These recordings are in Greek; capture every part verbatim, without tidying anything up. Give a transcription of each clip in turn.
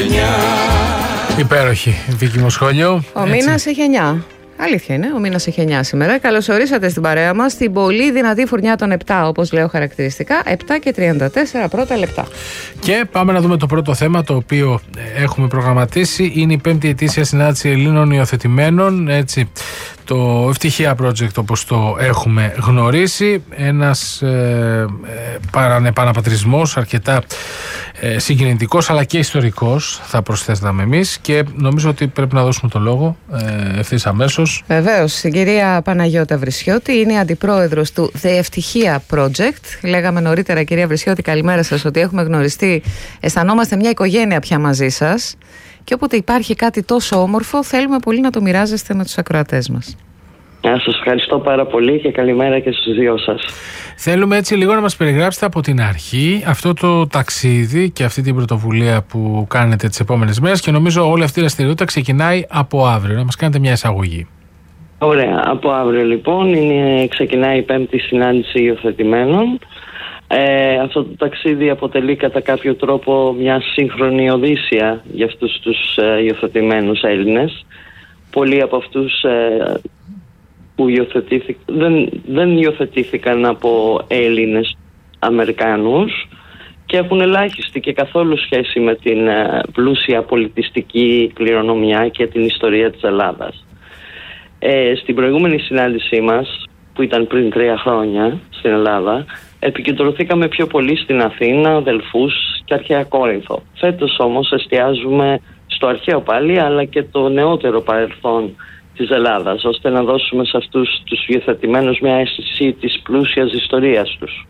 εννιά. Υπέροχη δίκη σχόλιο. Ο μήνας έχει εννιά. Αλήθεια είναι, ο μήνας έχει εννιά σήμερα. Καλώς ορίσατε στην παρέα μας, στην πολύ δυνατή φουρνιά των επτά, όπως λέω χαρακτηριστικά, επτά και τριάντα τέσσερα πρώτα λεπτά. Και πάμε να δούμε το πρώτο θέμα το οποίο έχουμε προγραμματίσει. Είναι η πέμπτη ετήσια συνάντηση Ελλήνων υιοθετημένων. Έτσι, το Ευτυχία Project, όπως το έχουμε γνωρίσει. Ένας ε, ε, επαναπατρισμός αρκετά ε, συγκινητικός αλλά και ιστορικός, θα προσθέσαμε εμείς, και νομίζω ότι πρέπει να δώσουμε το λόγο ε, ευθύς αμέσως. Βεβαίως, στην κυρία Παναγιώτα Βρυσιώτη, είναι αντιπρόεδρος του The Ευτυχία Project. Λέγαμε νωρίτερα, κυρία Βρυσιώτη, καλημέρα σας, ότι έχουμε γνωριστεί, αισθανόμαστε μια οικογένεια πια μαζί σας, και όποτε υπάρχει κάτι τόσο όμορφο θέλουμε πολύ να το μοιράζεστε με τους ακροατές μας. Σας ευχαριστώ πάρα πολύ και καλημέρα και στους δύο σας. Θέλουμε έτσι λίγο να μας περιγράψετε από την αρχή αυτό το ταξίδι και αυτή την πρωτοβουλία που κάνετε τις επόμενες μέρες, και νομίζω όλη αυτή η δραστηριότητα ξεκινάει από αύριο. Να μας κάνετε μια εισαγωγή. Ωραία, από αύριο λοιπόν είναι, ξεκινάει η πέμπτη συνάντηση υιοθετημένων. Ε, αυτό το ταξίδι αποτελεί κατά κάποιο τρόπο μια σύγχρονη οδύσσια για αυτούς τους ε, υιοθετημένους Έλληνες. Πολλοί από αυτούς ε, που υιοθετήθηκαν, δεν, δεν υιοθετήθηκαν από Έλληνες Αμερικανούς και έχουν ελάχιστη και καθόλου σχέση με την ε, πλούσια πολιτιστική κληρονομιά και την ιστορία της Ελλάδας. Ε, στην προηγούμενη συνάντησή μας, που ήταν πριν τρία χρόνια στην Ελλάδα, επικεντρωθήκαμε πιο πολύ στην Αθήνα, Δελφούς και αρχαία Κόρινθο. Φέτος όμως εστιάζουμε στο αρχαίο πάλι, αλλά και το νεότερο παρελθόν της Ελλάδας, ώστε να δώσουμε σε αυτούς τους υιοθετημένους μια αίσθηση της πλούσιας ιστορίας τους.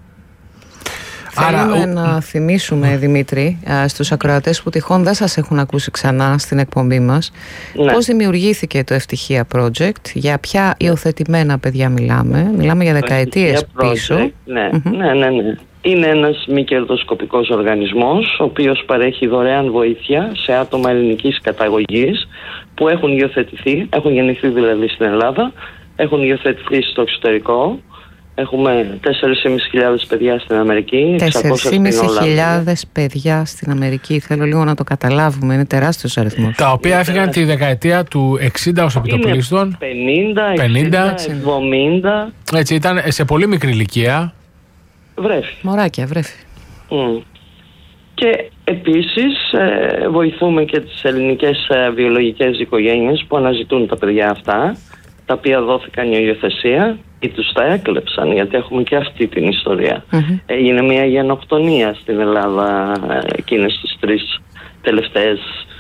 Θέλουμε Άρα, να θυμίσουμε, Δημήτρη, στους ακροατές που τυχόν δεν σας έχουν ακούσει ξανά στην εκπομπή μας, ναι, πώς δημιουργήθηκε το Ευτυχία Project, για ποια υιοθετημένα παιδιά μιλάμε. Μιλάμε για δεκαετίες πίσω. Ναι, mm-hmm. ναι, ναι, ναι. Είναι ένας μη κερδοσκοπικός οργανισμός, ο οποίος παρέχει δωρεάν βοήθεια σε άτομα ελληνικής καταγωγής που έχουν υιοθετηθεί, έχουν γεννηθεί δηλαδή στην Ελλάδα, έχουν υιοθετηθεί στο εξωτερικό. Έχουμε τέσσερις χιλιάδες πεντακόσια παιδιά στην Αμερική, τέσσερις χιλιάδες πεντακόσια παιδιά στην Αμερική. Θέλω λίγο να το καταλάβουμε, είναι τεράστιος αριθμός. Τα οποία έφυγαν τη δεκαετία του εξήντα ως επιτοπλίστων. πενήντα, εξήντα, εβδομήντα. Έτσι, ήταν σε πολύ μικρή ηλικία. Βρέφη. Μωράκια, βρέφη. Mm. Και επίσης ε, βοηθούμε και τις ελληνικές ε, βιολογικές οικογένειες που αναζητούν τα παιδιά αυτά, τα οποία δόθηκαν η υιοθεσία ή τους τα έκλεψαν, γιατί έχουμε και αυτή την ιστορία. Mm-hmm. Έγινε μια γενοκτονία στην Ελλάδα εκείνες τις τρεις τελευταίες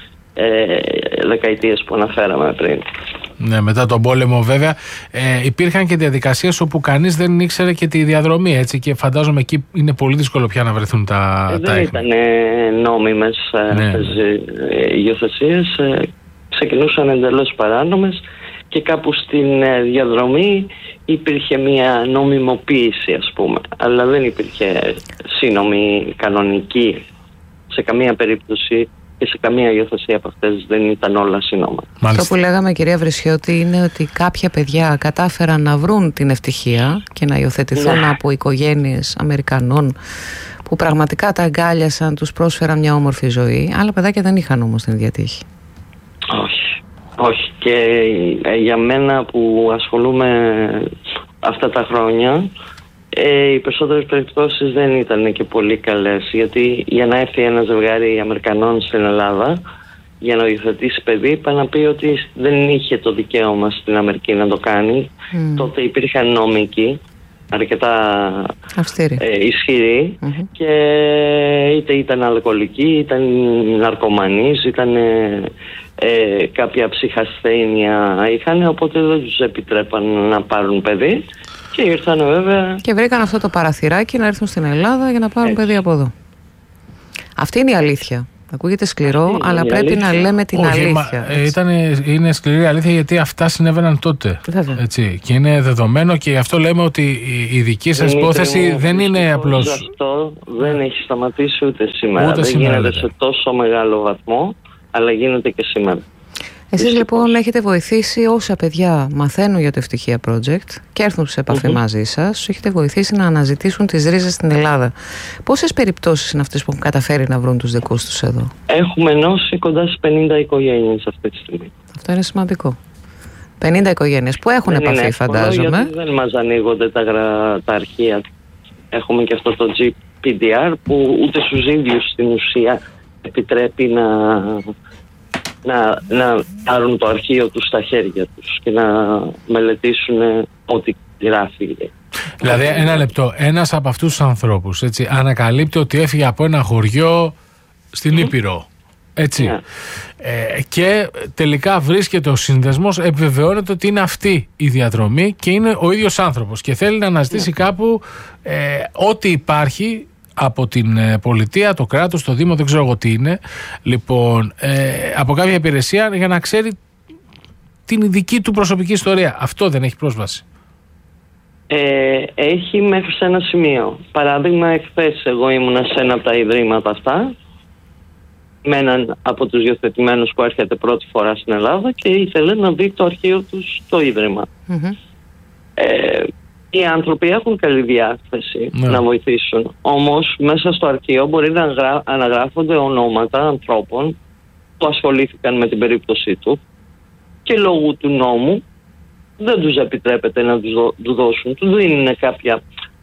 ε, δεκαετίες που αναφέραμε πριν. Ναι, μετά τον πόλεμο βέβαια ε, υπήρχαν και διαδικασίες όπου κανείς δεν ήξερε και τη διαδρομή, έτσι, και φαντάζομαι εκεί είναι πολύ δύσκολο πια να βρεθούν τα, ε, τα δεν ήταν νόμιμες ναι. αυτές οι υιοθεσίες, ε, ξεκινούσαν εντελώς παράνομες. Και κάπου στην διαδρομή υπήρχε μια νομιμοποίηση, ας πούμε, αλλά δεν υπήρχε σύνομη κανονική σε καμία περίπτωση, και σε καμία υιοθεσία από αυτές δεν ήταν όλα σύνομα. Αυτό που λέγαμε, κυρία Βρυσιώτη, είναι ότι κάποια παιδιά κατάφεραν να βρουν την ευτυχία και να υιοθετηθούν ναι. από οικογένειες Αμερικανών που πραγματικά τα αγκάλιασαν, τους πρόσφεραν μια όμορφη ζωή. Άλλα παιδάκια δεν είχαν όμως την ίδια τύχη. Όχι. Όχι, και για μένα που ασχολούμαι αυτά τα χρόνια, ε, οι περισσότερες περιπτώσεις δεν ήταν και πολύ καλές, γιατί για να έρθει ένα ζευγάρι Αμερικανών στην Ελλάδα για να υιοθετήσει παιδί, είπα να πει ότι δεν είχε το δικαίωμα στην Αμερική να το κάνει. Mm. Τότε υπήρχαν νόμικοι αρκετά ε, ισχυροί mm-hmm. και είτε ήταν αλκοολικοί, ήταν ναρκωμανείς, ήταν ε, κάποια ψυχασθένεια είχαν, οπότε δεν τους επιτρέπαν να πάρουν παιδί και ήρθαν βέβαια και βρήκαν αυτό το παραθυράκι να έρθουν στην Ελλάδα για να πάρουν έτσι. παιδί από εδώ. Αυτή είναι η αλήθεια. Ακούγεται σκληρό, είναι αλλά πρέπει αλήθεια. να λέμε την Όχι, αλήθεια. Μα, ήταν, είναι σκληρή αλήθεια, γιατί αυτά συνέβαιναν τότε. Έτσι, και είναι δεδομένο, και γι' αυτό λέμε ότι η, η δική σας υπόθεση δεν είναι απλώς. Αυτό δεν έχει σταματήσει ούτε σήμερα. Ούτε δεν σήμερα γίνεται σε τόσο μεγάλο βαθμό, αλλά γίνεται και σήμερα. Εσείς λοιπόν έχετε βοηθήσει όσα παιδιά μαθαίνουν για το Ευτυχία Project και έρθουν σε επαφή mm-hmm. μαζί σας, έχετε βοηθήσει να αναζητήσουν τις ρίζες στην Ελλάδα. Πόσες περιπτώσεις είναι αυτές που έχουν καταφέρει να βρουν τους δικούς τους εδώ? Έχουμε ενώσει κοντά στις πενήντα οικογένειες αυτή τη στιγμή. Αυτό είναι σημαντικό. πενήντα οικογένειες που έχουν δεν επαφή, φαντάζομαι. Γιατί δεν μας ανοίγονται τα, γρα... τα αρχεία. Έχουμε και αυτό το τζι πι ντι αρ που ούτε στους ίδιους στην ουσία επιτρέπει να, να, να πάρουν το αρχείο τους στα χέρια τους και να μελετήσουν ό,τι γράφει. Δηλαδή, ένα λεπτό, ένας από αυτούς τους ανθρώπους έτσι, ανακαλύπτει ότι έφυγε από ένα χωριό στην Ήπειρο. Έτσι. Yeah. Ε, και τελικά βρίσκεται ο σύνδεσμος, επιβεβαιώνεται ότι είναι αυτή η διαδρομή και είναι ο ίδιος άνθρωπος και θέλει να αναζητήσει yeah. κάπου ε, ό,τι υπάρχει από την ε, πολιτεία, το κράτος, το Δήμο, δεν ξέρω εγώ τι είναι, λοιπόν, ε, από κάποια υπηρεσία για να ξέρει την δική του προσωπική ιστορία. Αυτό δεν έχει πρόσβαση? Ε, έχει μέχρι σε ένα σημείο. Παράδειγμα, εχθές εγώ ήμουνα σε ένα από τα ιδρύματα αυτά με έναν από τους υιοθετημένους που έρχεται πρώτη φορά στην Ελλάδα και ήθελε να δει το αρχείο του στο ίδρυμα. Mm-hmm. Ε, οι άνθρωποι έχουν καλή διάθεση yeah. να βοηθήσουν. Όμως μέσα στο αρχείο μπορεί να γρα... αναγράφονται ονόματα ανθρώπων που ασχολήθηκαν με την περίπτωσή του και λόγω του νόμου δεν τους επιτρέπεται να τους δώσουν. Του δίνουν κάποια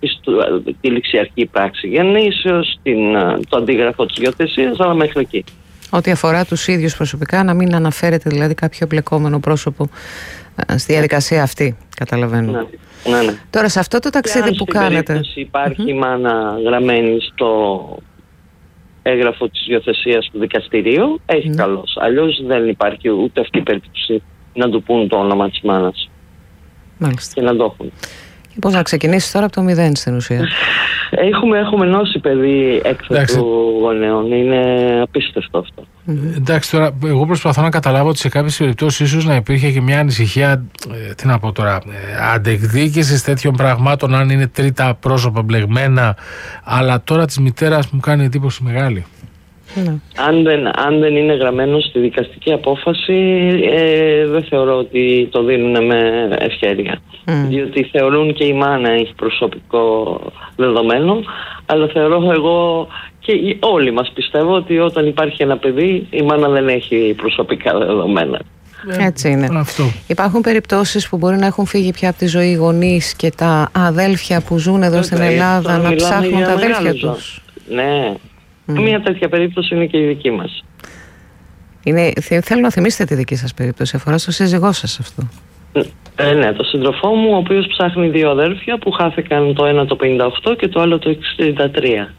τη ληξιαρχική πράξη για να είσαι το αντίγραφο της υιοθεσίας, αλλά μέχρι εκεί. Ό,τι αφορά τους ίδιους προσωπικά, να μην αναφέρεται δηλαδή κάποιο εμπλεκόμενο πρόσωπο στη διαδικασία αυτή, καταλαβαίνω. Ναι, ναι, ναι. Τώρα σε αυτό το ταξίδι που κάνετε... Αν υπάρχει mm-hmm. μάνα γραμμένη στο έγγραφο της υιοθεσίας του δικαστηρίου, έχει mm-hmm. καλώς. Αλλιώς δεν υπάρχει ούτε αυτή η περίπτωση να του πούν το όνομα της μάνας. Μάλιστα. Και να το έχουν. Και πώς να ξεκινήσεις τώρα από το μηδέν στην ουσία? Έχουμε, έχουμε ενώσει παιδί έκθετου γονέων. Είναι απίστευτο αυτό. Mm-hmm. Εντάξει, τώρα εγώ προσπαθώ να καταλάβω ότι σε κάποιες περιπτώσεις ίσως να υπήρχε και μια ανησυχία, ε, τι να πω τώρα, ε, αντεκδίκησης τέτοιων πραγμάτων, αν είναι τρίτα πρόσωπα μπλεγμένα, αλλά τώρα της μητέρας μου κάνει εντύπωση μεγάλη. Ναι. Αν, δεν, αν δεν είναι γραμμένο στη δικαστική απόφαση, ε, δεν θεωρώ ότι το δίνουν με ευχέρεια. Mm. Διότι θεωρούν και η μάνα έχει προσωπικό δεδομένο, αλλά θεωρώ εγώ και όλοι μας πιστεύω ότι όταν υπάρχει ένα παιδί η μάνα δεν έχει προσωπικά δεδομένα. Έτσι είναι. Αυτό. Υπάρχουν περιπτώσεις που μπορεί να έχουν φύγει πια από τη ζωή οι γονείς και τα αδέλφια που ζουν εδώ στην Ελλάδα να ψάχνουν τα αδέλφια τους. Ναι. Mm. Μια τέτοια περίπτωση είναι και η δική μας. Είναι, θέλω να θυμίσετε τη δική σας περίπτωση. Αφορά στο σύζυγό σας αυτό. Ε, ναι, το σύντροφό μου, ο οποίος ψάχνει δύο αδέρφια που χάθηκαν, το ένα το πενήντα οκτώ και το άλλο το εξήντα τρία.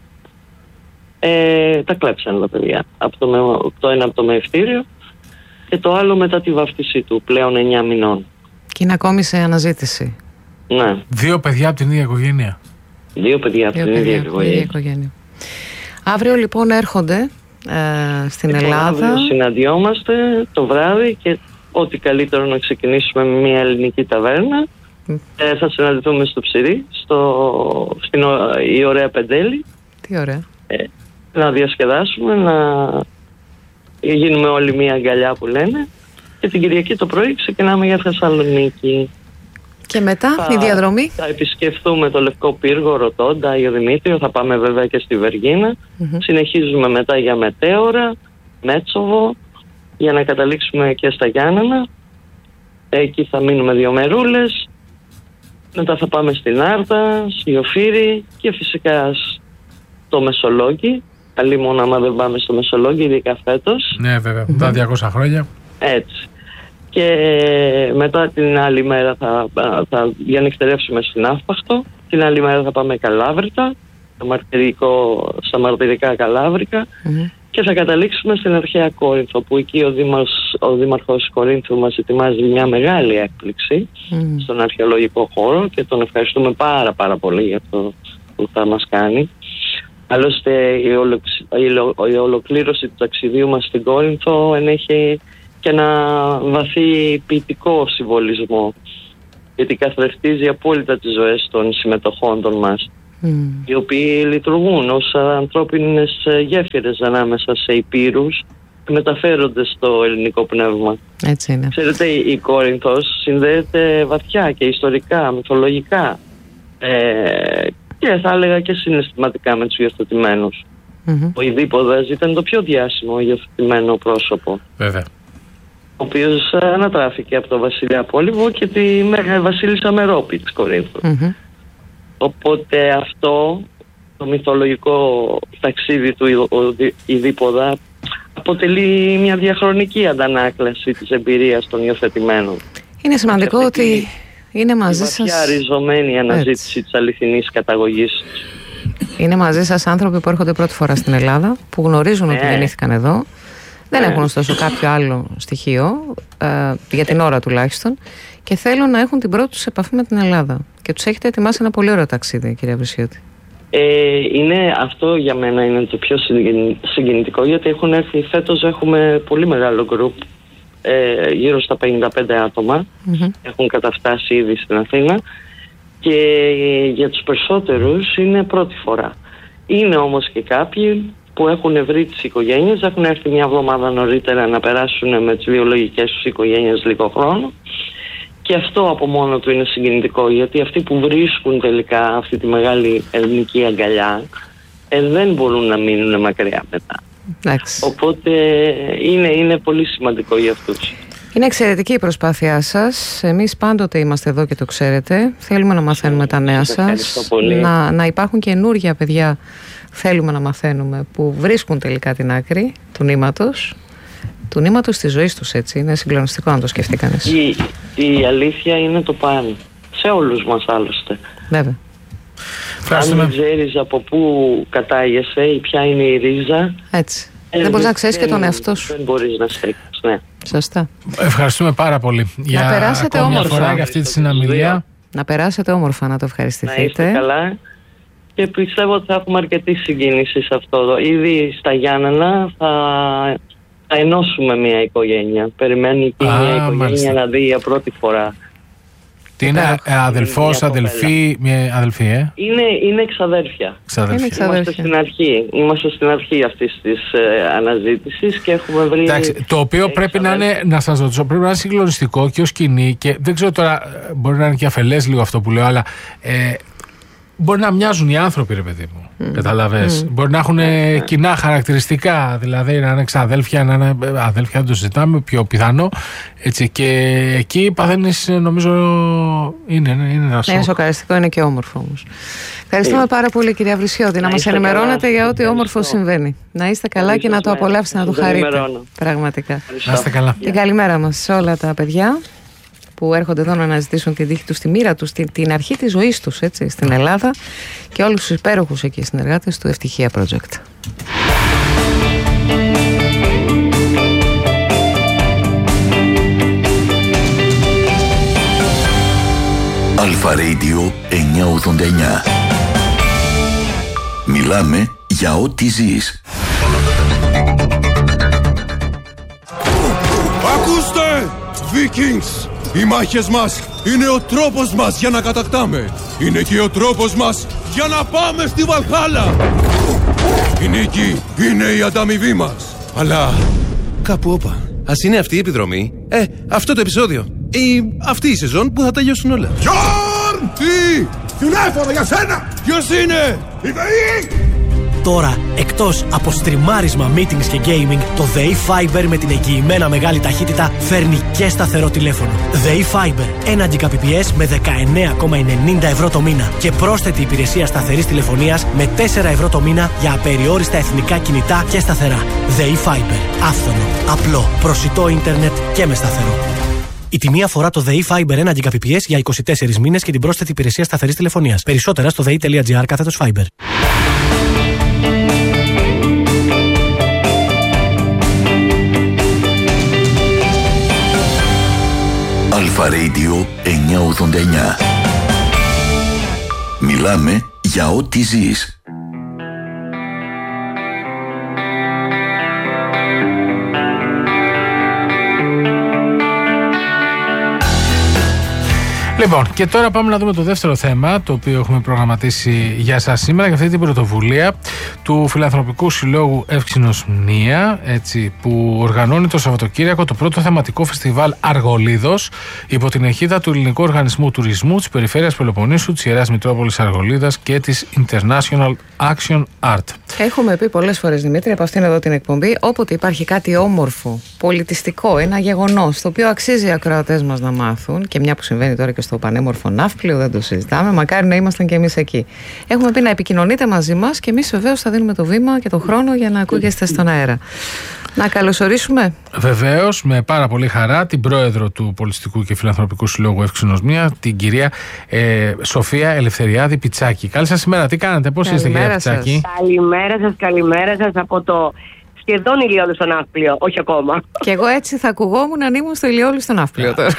Ε, τα κλέψαν τα παιδιά. Από το, το ένα από το μεευτήριο και το άλλο μετά τη βαφτισή του, πλέον εννιά μηνών. Και είναι ακόμη σε αναζήτηση. Ναι. Δύο παιδιά από την ίδια οικογένεια. Δύο παιδιά από την ίδια οικογένεια. Αύριο λοιπόν έρχονται ε, στην λοιπόν, Ελλάδα. Αύριο συναντιόμαστε το βράδυ και ό,τι καλύτερο να ξεκινήσουμε με μια ελληνική ταβέρνα. Mm. Ε, θα συναντηθούμε στο Ψηρή, στο, στην η ωραία Πεντέλη. Τι ωραία. Ε, να διασκεδάσουμε, να γίνουμε όλοι μια αγκαλιά που λένε και την Κυριακή το πρωί ξεκινάμε για Θεσσαλονίκη. Και μετά θα, η διαδρομή. Θα επισκεφθούμε το Λευκό Πύργο, Ροτόντα, Άγιο Δημήτριο, θα πάμε βέβαια και στη Βεργίνα. Mm-hmm. Συνεχίζουμε μετά για Μετέωρα, Μέτσοβο, για να καταλήξουμε και στα Γιάννενα. Εκεί θα μείνουμε δύο μερούλες. Μετά θα πάμε στην Άρτα, στη Ιοφύρη και φυσικά στο Μεσολόγγι. Καλή μόνο άμα δεν πάμε στο Μεσολόγγι, ειδικά φέτος. Ναι βέβαια, mm-hmm. τα διακόσια χρόνια. Έτσι. Και μετά την άλλη μέρα θα, θα διανυκτερεύσουμε στην Αύπαχτο. Την άλλη μέρα θα πάμε Καλάβρητα, στα μαρτυρικά Καλάβρικα. Mm-hmm. Και θα καταλήξουμε στην αρχαία Κόρινθο, που εκεί ο, Δήμαρχος, ο Δήμαρχος Κορίνθου μας ετοιμάζει μια μεγάλη έκπληξη mm. στον αρχαιολογικό χώρο και τον ευχαριστούμε πάρα πάρα πολύ για αυτό που θα μας κάνει. Άλλωστε η, ολο, η ολοκλήρωση του ταξιδίου μας στην Κόρινθο ενέχει και ένα βαθύ ποιητικό συμβολισμό, γιατί καθρεφτίζει απόλυτα τις ζωές των συμμετοχόντων μας, mm. οι οποίοι λειτουργούν ως ανθρώπινες γέφυρες ανάμεσα σε υπήρους μεταφέρονται στο ελληνικό πνεύμα. Έτσι είναι. Ξέρετε, η Κόρινθος συνδέεται βαθιά και ιστορικά, μυθολογικά ε, και θα έλεγα και συναισθηματικά με τους υιοθετημένους. Mm-hmm. Ο Ιδίποδας ήταν το πιο διάσημο υιοθετημένο πρόσωπο. Βέβαια. Ο οποίος ανατράφηκε από τον βασιλιά Πόλιβο και τη βασίλισσα Μερόπη της Κορίνθου. Mm-hmm. Οπότε αυτό το μυθολογικό ταξίδι του Ιδίποδα αποτελεί μια διαχρονική αντανάκλαση της εμπειρίας των υιοθετημένων. Είναι σημαντικό ότι είναι μαζί σας. Είναι βαθιά ριζωμένη η αναζήτηση Έτσι. της αληθινής καταγωγής. Είναι μαζί σας άνθρωποι που έρχονται πρώτη φορά στην Ελλάδα, που γνωρίζουν ναι. ότι γεννήθηκαν εδώ. Δεν έχουν ωστόσο κάποιο άλλο στοιχείο, ε, για την ώρα τουλάχιστον, και θέλουν να έχουν την πρώτη τους επαφή με την Ελλάδα. Και τους έχετε ετοιμάσει ένα πολύ ωραίο ταξίδι, κυρία Βρυσιώτη. Ε, είναι, αυτό για μένα είναι το πιο συγκινητικό, γιατί έχουν έρθει φέτος, έχουμε πολύ μεγάλο γκρουπ, ε, γύρω στα πενήντα πέντε άτομα, mm-hmm. έχουν καταφτάσει ήδη στην Αθήνα, και για τους περισσότερους είναι πρώτη φορά. Είναι όμως και κάποιοι που έχουν βρει τις οικογένειες, έχουν έρθει μια εβδομάδα νωρίτερα να περάσουν με τις βιολογικές τους οικογένειες λίγο χρόνο, και αυτό από μόνο του είναι συγκινητικό, γιατί αυτοί που βρίσκουν τελικά αυτή τη μεγάλη ελληνική αγκαλιά ε, δεν μπορούν να μείνουν μακριά μετά. Εντάξει. Οπότε είναι, είναι πολύ σημαντικό για αυτούς. Είναι εξαιρετική η προσπάθειά σας. Εμείς πάντοτε είμαστε εδώ και το ξέρετε. Θέλουμε να μαθαίνουμε τα νέα σας, να, να υπάρχουν καινούργια παιδιά, θέλουμε να μαθαίνουμε, που βρίσκουν τελικά την άκρη του νήματος, του νήματος της ζωής τους, έτσι. Είναι συγκλονιστικό να το σκεφτεί κανείς. Η, η αλήθεια είναι το παν. Σε όλους μας άλλωστε. Βέβαια. Αν δεν ξέρεις από πού κατάγεσαι ή ποια είναι η ρίζα, έτσι. Ε, δεν μπορείς να ξέρεις και τον εαυτό σου. Δεν μπορείς να στέκεις, ναι. Σωστά. Ευχαριστούμε πάρα πολύ για να περάσετε ακόμη όμορφα μια φορά για αυτή τη συναμιλία. Να περάσετε όμορφα, να το ευχαριστηθείτε. Να είστε καλά. Και πιστεύω ότι θα έχουμε αρκετή συγκίνηση σε αυτό. Ήδη στα Γιάννενα θα, θα ενώσουμε μια οικογένεια. Περιμένει και μια οικογένεια μάλιστα. να δει για πρώτη φορά. Τι είναι, ε, αδελφός, αδελφή, μια αδελφή, ε? Είναι, είναι εξαδέρφια. Ξαδέρφια. Είναι Είμαστε στην αρχή. Είμαστε στην αρχή αυτής της ε, αναζήτησης και έχουμε βρει. Εντάξει, το οποίο πρέπει να είναι, να σας ρωτήσω, πρέπει να είναι συγκλονιστικό και ως σκηνή, και δεν ξέρω τώρα, μπορεί να είναι και αφελές λίγο αυτό που λέω, αλλά ε, μπορεί να μοιάζουν οι άνθρωποι, ρε παιδί μου. Mm. Καταλαβες. Mm. Μπορεί να έχουν mm. κοινά χαρακτηριστικά, δηλαδή να είναι ξαδέλφια, να είναι αδέλφια, δεν το συζητάμε, πιο πιθανό. Έτσι, και εκεί παθαίνεις, νομίζω, είναι, είναι ένα σοκ. Είναι σοκαριστικό, είναι και όμορφο όμως. Ευχαριστούμε mm. πάρα πολύ, κυρία Βρυσιώτη, να, να μας ενημερώνετε για ό,τι όμορφο συμβαίνει. Να είστε καλά και να το απολαύσετε, να το χαρείτε. Πραγματικά. Να είστε καλά. Την καλημέρα μας σε όλα τα παιδιά που έρχονται εδώ να αναζητήσουν την τύχη τους, τη μοίρα τους, την, την αρχή της ζωής τους, έτσι, στην Ελλάδα, και όλους τους υπέροχους εκεί συνεργάτες του Ευτυχία Project. Αλφα Radio εννιακόσια ογδόντα εννιά. Μιλάμε για ό,τι ζεις. Ακούστε, Vikings! Οι μάχες μας είναι ο τρόπος μας για να κατακτάμε. Είναι και ο τρόπος μας για να πάμε στη Βαλχάλα. Η νίκη είναι η ανταμοιβή μας. Αλλά κάπου όπα. Ας είναι αυτή η επιδρομή, ε, αυτό το επεισόδιο, ή αυτή η σεζόν που θα τελειώσουν όλα. Γιόρν! Τι! Τηλέφωνο για σένα! Ποιος είναι? Η ΔΕΗ! Τώρα, εκτός από στριμάρισμα, meetings και gaming, το ΔΕΗ Fiber με την εγγυημένα μεγάλη ταχύτητα φέρνει και σταθερό τηλέφωνο. ΔΕΗ Fiber, ένα Gbps με δεκαεννέα κόμμα ενενήντα ευρώ το μήνα και πρόσθετη υπηρεσία σταθερής τηλεφωνίας με τέσσερα ευρώ το μήνα για απεριόριστα εθνικά κινητά και σταθερά. ΔΕΗ Fiber, άφθονο, απλό, προσιτό ίντερνετ και με σταθερό. Η τιμή αφορά το ΔΕΗ Fiber ένα Gbps για είκοσι τέσσερις μήνες και την πρόσθετη υπηρεσία σταθερής τηλεφωνίας. Περισσότερα στο δei.gr κάθετος Fiber. Αλφα Radio εννιακόσια ογδόντα εννιά. Μιλάμε για ό,τι ζεις. Λοιπόν, και τώρα πάμε να δούμε το δεύτερο θέμα, το οποίο έχουμε προγραμματίσει για σας σήμερα, για αυτή την πρωτοβουλία του Φιλανθρωπικού Συλλόγου Εύξηνος Μνία, έτσι, που οργανώνει το Σαββατοκύριακο το πρώτο θεματικό φεστιβάλ Αργολίδος υπό την αιγίδα του Ελληνικού Οργανισμού Τουρισμού της Περιφέρειας Πελοποννήσου, της Ιεράς Μητρόπολης Αργολίδας και της International Action Art. Έχουμε πει πολλές φορές, Δημήτρη, από αυτήν εδώ την εκπομπή, όποτε υπάρχει κάτι όμορφο, πολιτιστικό, ένα γεγονός το οποίο αξίζει οι ακροατές μας να μάθουν, και μια που συμβαίνει τώρα και στο πανέμορφο Ναύπλιο, δεν το συζητάμε, μακάρι να ήμασταν και εμείς εκεί. Έχουμε πει να επικοινωνείτε μαζί μας και εμείς βεβαίως θα δίνουμε το βήμα και το χρόνο για να ακούγεστε στον αέρα. Να καλωσορίσουμε. Βεβαίως, με πάρα πολύ χαρά, την πρόεδρο του Πολιτιστικού και Φιλανθρωπικού Συλλόγου Εύξηνος Μνία, την κυρία ε, Σοφία Ελευθεριάδη Πιτσάκη. Καλή σας ημέρα, τι κάνετε, πώς είστε, κυρία Πιτσάκη? Καλημέρα σας, καλημέρα σας από το σχεδόν ηλιόλου στο Ναύπλιο, όχι ακόμα. Και εγώ έτσι θα ακουγόμουν αν ήμουν στο ηλιόλου στο Ναύπλιο τώρα.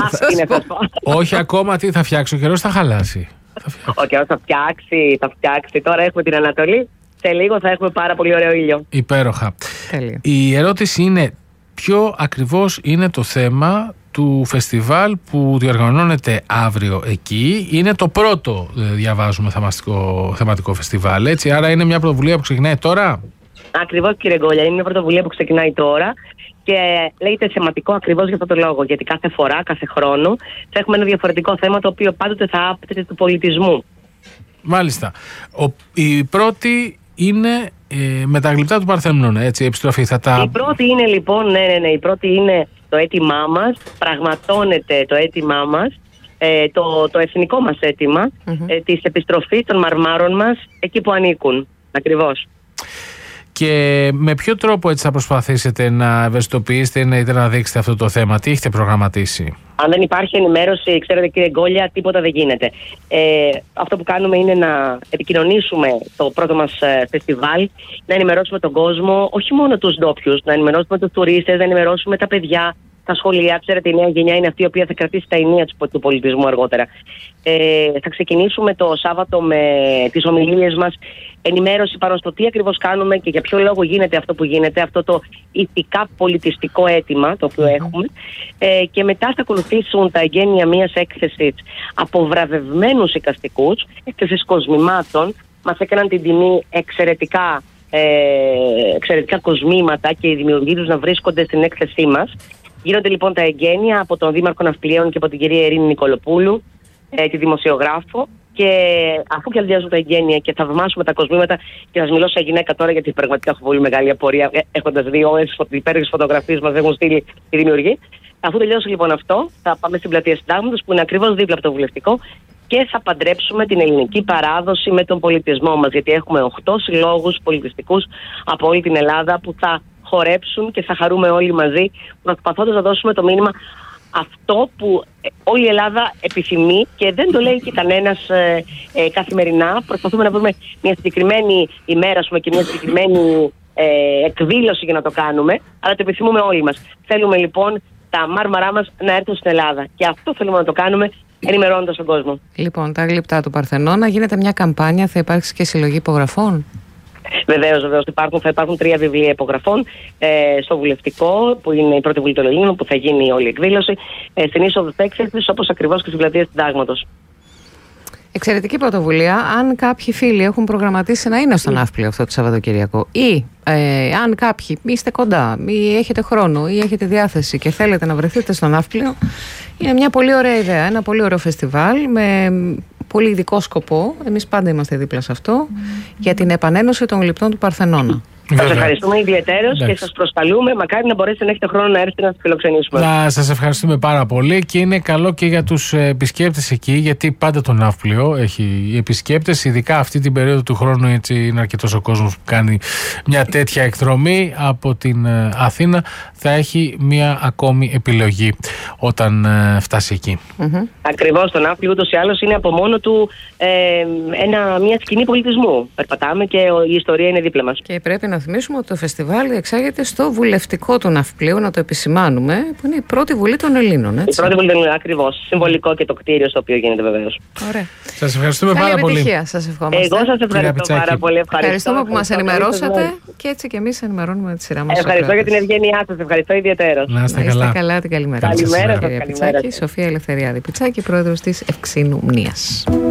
Όχι ακόμα, τι θα φτιάξει, ο καιρός θα χαλάσει. Ο καιρός θα φτιάξει, θα φτιάξει. Τώρα έχουμε την Ανατολή. Σε λίγο θα έχουμε πάρα πολύ ωραίο ήλιο. Υπέροχα. Τέλειο. Η ερώτηση είναι ποιο ακριβώς είναι το θέμα του φεστιβάλ που διοργανώνεται αύριο εκεί. Είναι το πρώτο, διαβάζουμε, θεματικό, θεματικό φεστιβάλ, έτσι, άρα είναι μια πρωτοβουλία που ξεκινάει τώρα. Ακριβώς, κύριε Γκόλια, είναι μια πρωτοβουλία που ξεκινάει τώρα και λέγεται θεματικό ακριβώς για αυτό το λόγο. Γιατί κάθε φορά, κάθε χρόνο θα έχουμε ένα διαφορετικό θέμα το οποίο πάντοτε θα άπτεται του πολιτισμού. Μάλιστα. Ο, η πρώτη είναι ε, με τα γλυπτά του Παρθενώνα, έτσι, η επιστροφή θα τα... Η πρώτη είναι λοιπόν, ναι, ναι, ναι, η πρώτη είναι το αίτημά μας, πραγματώνεται το αίτημά μας, ε, το, το εθνικό μας αίτημα, mm-hmm. ε, της επιστροφής των μαρμάρων μας εκεί που ανήκουν, ακριβώς. Και με ποιο τρόπο έτσι θα προσπαθήσετε να ευαισθητοποιήσετε ή να δείξετε αυτό το θέμα, τι έχετε προγραμματίσει? Αν δεν υπάρχει ενημέρωση, ξέρετε, κύριε Γκόλια, τίποτα δεν γίνεται. Ε, αυτό που κάνουμε είναι να επικοινωνήσουμε το πρώτο μας ε, φεστιβάλ, να ενημερώσουμε τον κόσμο, όχι μόνο τους ντόπιους, να ενημερώσουμε τους τουρίστες, να ενημερώσουμε τα παιδιά, τα σχολεία. Ξέρετε, η νέα γενιά είναι αυτή η οποία θα κρατήσει τα ενία του πολιτισμού αργότερα. Ε, θα ξεκινήσουμε το Σάββατο με τις ομιλίες μας, ενημέρωση πάνω στο τι ακριβώς κάνουμε και για ποιο λόγο γίνεται αυτό που γίνεται, αυτό το ηθικά πολιτιστικό αίτημα το οποίο έχουμε. Ε, και μετά θα ακολουθήσουν τα εγγένεια μιας έκθεσης από βραβευμένους εικαστικούς, έκθεσης κοσμημάτων. Μας έκαναν την τιμή εξαιρετικά, ε, εξαιρετικά κοσμήματα και οι δημιουργοί τους να βρίσκονται στην έκθεσή μας. Γίνονται λοιπόν τα εγγένεια από τον Δήμαρχο Ναυπλιαίων και από την κυρία Ειρήνη Νικολοπούλου, ε, τη δημοσιογράφο. Και αφού πλησιάζουν τα εγγένεια και θαυμάσουμε τα κοσμήματα, και θα σας μιλώ σε γυναίκα τώρα, γιατί πραγματικά έχω πολύ μεγάλη απορία, έχοντας δει όλες τις υπέροχες φωτογραφίες μας έχουν στείλει οι δημιουργοί. Αφού τελειώσει λοιπόν αυτό, θα πάμε στην πλατεία Συντάγματος, που είναι ακριβώς δίπλα από το Βουλευτικό, και θα παντρέψουμε την ελληνική παράδοση με τον πολιτισμό μας. Γιατί έχουμε οκτώ συλλόγους πολιτιστικούς από όλη την Ελλάδα που θα χορέψουν και θα χαρούμε όλοι μαζί, προσπαθώντας να δώσουμε το μήνυμα αυτό που όλη η Ελλάδα επιθυμεί και δεν το λέει και κανένας ε, ε, καθημερινά. Προσπαθούμε να βρούμε μια συγκεκριμένη ημέρα, πούμε, και μια συγκεκριμένη ε, εκδήλωση για να το κάνουμε, αλλά το επιθυμούμε όλοι μας. Θέλουμε λοιπόν τα μάρμαρά μας να έρθουν στην Ελλάδα και αυτό θέλουμε να το κάνουμε, ενημερώνοντας τον κόσμο. Λοιπόν, τα γλυπτά του Παρθενώνα, γίνεται μια καμπάνια, θα υπάρξει και συλλογή υπογραφών? Βεβαίως, βεβαίως. Υπάρχουν, θα υπάρχουν τρία βιβλία υπογραφών ε, στο Βουλευτικό, που είναι η πρώτη Βουλή των Ελλήνων, που θα γίνει όλη η εκδήλωση, ε, στην είσοδο της έκθεσης, όπως ακριβώς και στην πλατεία Συντάγματος. Εξαιρετική πρωτοβουλία. Αν κάποιοι φίλοι έχουν προγραμματίσει να είναι στο Ναύπλιο αυτό το Σαββατοκύριακο, ή ε, αν κάποιοι είστε κοντά, ή έχετε χρόνο, ή έχετε διάθεση και θέλετε να βρεθείτε στο Ναύπλιο, είναι μια πολύ ωραία ιδέα. Ένα πολύ ωραίο φεστιβάλ με πολύ ειδικό σκοπό. Εμείς πάντα είμαστε δίπλα σε αυτό, mm. για την επανένωση των γλυπτών του Παρθενώνα. Σας ευχαριστούμε ιδιαιτέρως και σας προσκαλούμε. Μακάρι να μπορέσετε να έχετε χρόνο να έρθετε να σας φιλοξενήσουμε. Να σας ευχαριστούμε πάρα πολύ, και είναι καλό και για τους επισκέπτες εκεί, γιατί πάντα το Ναύπλιο έχει επισκέπτες, ειδικά αυτή την περίοδο του χρόνου, έτσι είναι αρκετός ο κόσμος που κάνει μια τέτοια εκδρομή από την Αθήνα. Θα έχει μια ακόμη επιλογή όταν φτάσει εκεί. Mm-hmm. Ακριβώς, το Ναύπλιο ούτως ή άλλως είναι από μόνο του ε, ένα, μια σκηνή πολιτισμού. Περπατάμε και η ιστορία είναι δίπλα μας. Και πρέπει να θυμίσουμε ότι το φεστιβάλ εξάγεται στο Βουλευτικό του Ναυπλίου, να το επισημάνουμε, που είναι η πρώτη Βουλή των Ελλήνων. Έτσι. Η πρώτη Βουλή των Ελλήνων, ακριβώς. Συμβολικό και το κτίριο στο οποίο γίνεται, βεβαίως. Ωραία. Σας ευχαριστούμε Καλή πάρα πολύ. Σας ευχόμαστε. Εγώ σας ευχαριστώ πάρα πολύ. Ευχαριστώ. Ευχαριστούμε που μας ενημερώσατε και έτσι και εμείς ενημερώνουμε με τη σειρά μας. Ευχαριστώ για την ευγένειά σας. Ευχαριστώ ιδιαίτερως. Να είστε καλά. καλά. Την καλημέρα. Καλημέρα σας. Σοφία Ελευθεριάδη Πιτσάκη, πρόεδρος της Ευξήνου Μνίας.